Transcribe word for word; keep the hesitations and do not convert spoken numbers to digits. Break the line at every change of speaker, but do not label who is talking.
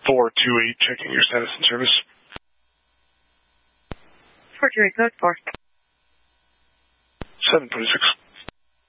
four two eight, checking your status and service.
four two eight, code four.
seven twenty-six.